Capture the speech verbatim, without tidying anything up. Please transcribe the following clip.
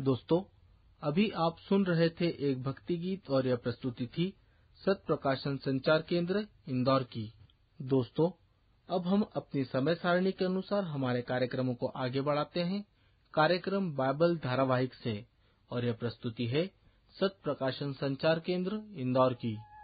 दोस्तों, अभी आप सुन रहे थे एक भक्ति गीत और यह प्रस्तुति थी सत प्रकाशन संचार केंद्र इंदौर की। दोस्तों, अब हम अपनी समय सारणी के अनुसार हमारे कार्यक्रमों को आगे बढ़ाते हैं कार्यक्रम बाइबल धारावाहिक से, और यह प्रस्तुति है सत प्रकाशन संचार केंद्र इंदौर की।